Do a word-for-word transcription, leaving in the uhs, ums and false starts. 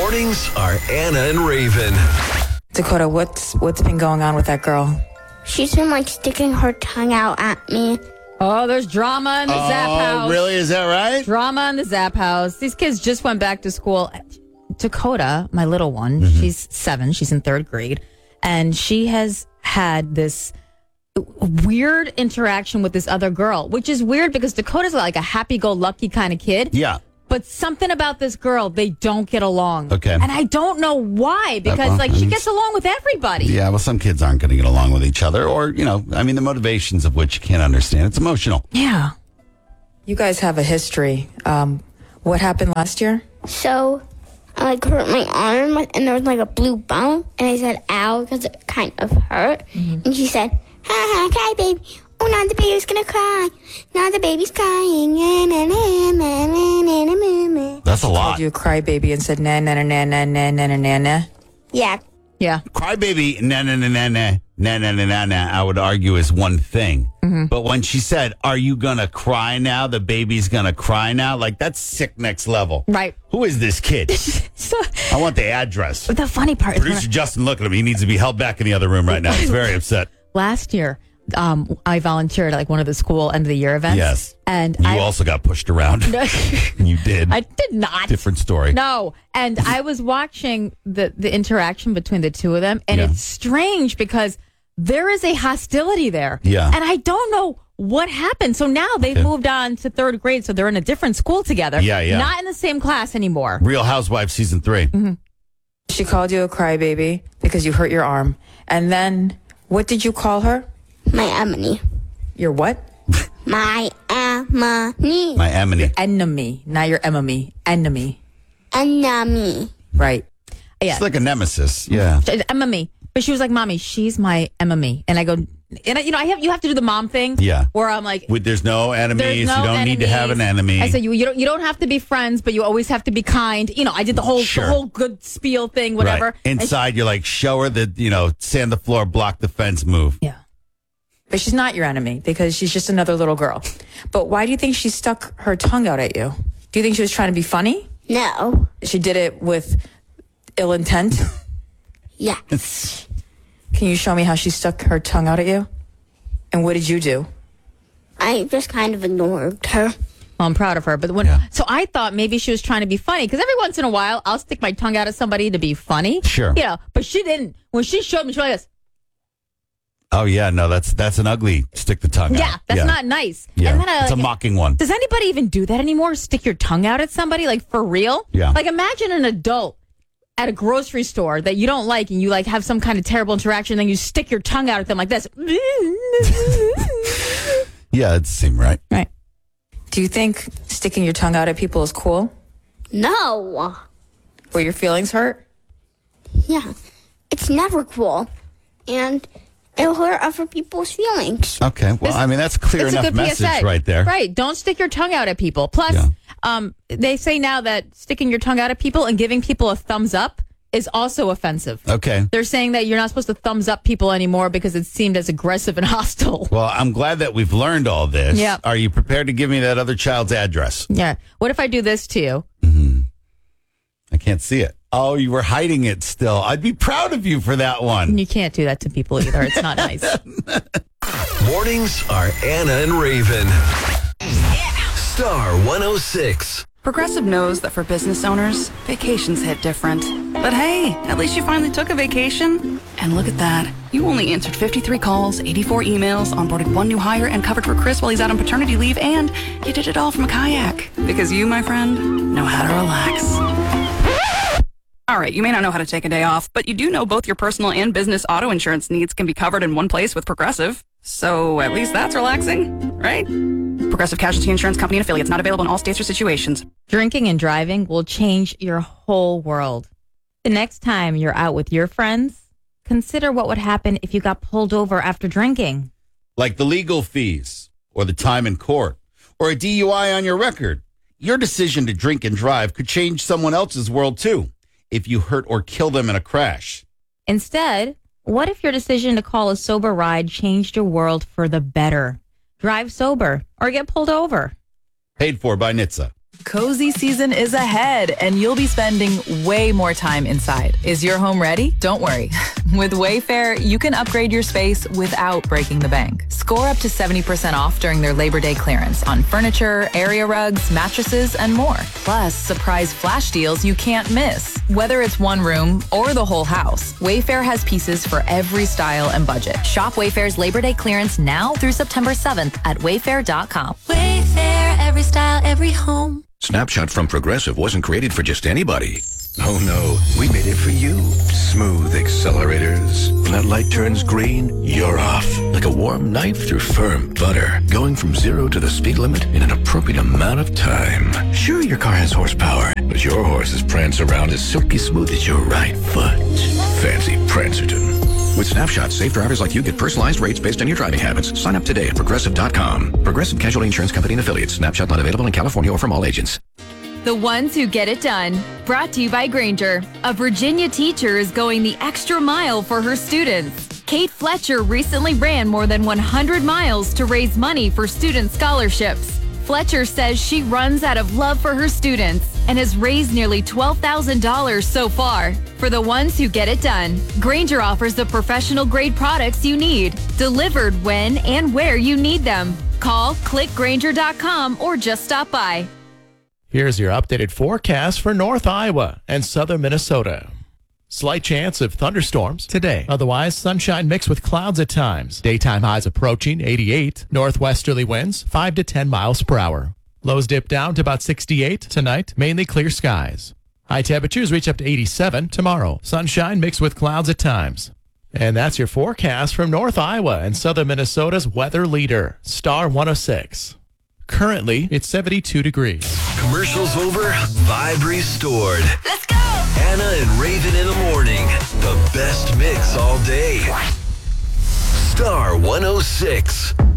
Mornings are Anna and Raven. Dakota, what's what's been going on with that girl? She's been like sticking her tongue out at me. Oh, there's drama in the Zap house. Oh, really? Is that right? Drama in the Zap house. These kids just went back to school. Dakota, my little one, mm-hmm. she's seven. She's in third grade. And she has had this weird interaction with this other girl, which is weird because Dakota's like a happy-go-lucky kind of kid. Yeah. But something about this girl, they don't get along. Okay. And I don't know why, because, well, like, she gets along with everybody. Yeah, well, some kids aren't going to get along with each other. Or, you know, I mean, the motivations of which you can't understand. It's emotional. Yeah. You guys have a history. Um, what happened last year? So I like hurt my arm, and there was like a blue bump, and I said ow because it kind of hurt. Mm-hmm. And she said, ha ha, cry baby. Oh, now the baby's gonna cry. Now the baby's crying. Na, na, na, na, na, na, na, na. That's a lot. Called you a crybaby and said na na na na na na na na na. Yeah. Yeah. Crybaby, na na na na na na na na na na. I would argue is one thing, mm-hmm. but when she said, "Are you gonna cry now? The baby's gonna cry now," like that's sick next level. Right. Who is this kid? So, I want the address. the funny part is Producer Justin, look at him. He needs to be held back in the other room right now. He's very upset. Last year, um, I volunteered at like one of the school end of the year events. Yes. And you I, also got pushed around. You did. I did not. Different story. No. And I was watching the, the interaction between the two of them, and Yeah. it's strange because there is a hostility there. Yeah. And I don't know what happened. So now they've Okay. moved on to third grade, so they're in a different school together. Yeah, yeah. Not in the same class anymore. Real Housewives season three. Mm-hmm. She called you a crybaby because you hurt your arm. And then what did you call her? My Emily. Your what? My Emily. My Emily. Enemy, not your enemy. Enemy. Enemy. Right. Yeah. It's like a nemesis. Yeah. Emma. But she was like, "Mommy, she's my Emma." And I go, and I, you know, I have you have to do the mom thing. Yeah. Where I'm like, With, there's no enemies. There's no you don't need to enemies. have an enemy. I said you you don't you don't have to be friends, but you always have to be kind. You know, I did the whole Sure. the whole good spiel thing, whatever. Right. And Inside, you're like, show her the, you know, sand the floor, block the fence move. she- yeah. But she's not your enemy because she's just another little girl. But why do you think she stuck her tongue out at you? Do you think she was trying to be funny? No. She did it with ill intent? Yes. Can you show me how she stuck her tongue out at you? And what did you do? I just kind of ignored her. Well, I'm proud of her. But when Yeah. so I thought maybe she was trying to be funny because every once in a while I'll stick my tongue out at somebody to be funny. Sure. You know, but she didn't. When she showed me, she was like this. Oh, yeah. No, that's that's an ugly stick the tongue out. Yeah, that's not nice. Yeah. And then I, It's a like, mocking one. Does anybody even do that anymore? Stick your tongue out at somebody, like for real? Yeah. Like imagine an adult at a grocery store that you don't like and you like have some kind of terrible interaction and then you stick your tongue out at them like this. Yeah, it seemed right. Right. Do you think sticking your tongue out at people is cool? No. Were your feelings hurt? Yeah. It's never cool. And it'll hurt other people's feelings. Okay. Well, This- I mean, that's a clear It's a enough good message P S A. right there. Right. Don't stick your tongue out at people. Plus, Yeah. um, they say now that sticking your tongue out at people and giving people a thumbs up is also offensive. Okay. They're saying that you're not supposed to thumbs up people anymore because it seemed as aggressive and hostile. Well, I'm glad that we've learned all this. Yeah. Are you prepared to give me that other child's address? Yeah. What if I do this to you? I can't see it. Oh, you were hiding it still. I'd be proud of you for that one. You can't do that to people either. It's not nice. Mornings are Anna and Raven. Star one oh six. Progressive knows that for business owners, vacations hit different. But hey, at least you finally took a vacation. And look at that. You only answered fifty-three calls, eighty-four emails, onboarded one new hire, and covered for Chris while he's out on paternity leave, and you did it all from a kayak. Because you, my friend, know how to relax. All right, you may not know how to take a day off, but you do know both your personal and business auto insurance needs can be covered in one place with Progressive. So at least that's relaxing, right? Progressive Casualty Insurance Company and affiliates, not available in all states or situations. Drinking and driving will change your whole world. The next time you're out with your friends, consider what would happen if you got pulled over after drinking. Like the legal fees, or the time in court, or a D U I on your record. Your decision to drink and drive could change someone else's world, too, if you hurt or kill them in a crash. Instead, what if your decision to call a sober ride changed your world for the better? Drive sober or get pulled over. Paid for by N H T S A. Cozy season is ahead, and you'll be spending way more time inside. Is your home ready? Don't worry. With Wayfair, you can upgrade your space without breaking the bank. Score up to seventy percent off during their Labor Day clearance on furniture, area rugs, mattresses, and more. Plus, surprise flash deals you can't miss. Whether it's one room or the whole house, Wayfair has pieces for every style and budget. Shop Wayfair's Labor Day clearance now through September seventh at wayfair dot com. Wayfair, every style, every home. Snapshot from Progressive wasn't created for just anybody. Oh no, we made it for you. Smooth accelerators. When that light turns green, you're off. Like a warm knife through firm butter. Going from zero to the speed limit in an appropriate amount of time. Sure, your car has horsepower, but your horses prance around as silky smooth as your right foot. Fancy Prancerton. With Snapshot, safe drivers like you get personalized rates based on your driving habits. Sign up today at progressive dot com. Progressive Casualty Insurance Company and Affiliates. Snapshot not available in California or from all agents. The ones who get it done. Brought to you by Granger. A Virginia teacher is going the extra mile for her students. Kate Fletcher recently ran more than one hundred miles to raise money for student scholarships. Fletcher says she runs out of love for her students and has raised nearly twelve thousand dollars so far. For the ones who get it done, Granger offers the professional grade products you need, delivered when and where you need them. Call, click Granger dot com, or just stop by. Here's your updated forecast for North Iowa and southern Minnesota. Slight chance of thunderstorms today. Otherwise, sunshine mixed with clouds at times. Daytime highs approaching eighty-eight. Northwesterly winds five to ten miles per hour. Lows dip down to about sixty-eight tonight. Mainly clear skies. High temperatures reach up to eighty-seven tomorrow. Sunshine mixed with clouds at times. And that's your forecast from North Iowa and southern Minnesota's weather leader, Star one oh six. Currently, it's seventy-two degrees. Commercials over, vibe restored. Let's go! Anna and Raven in the morning. The best mix all day. Star one oh six.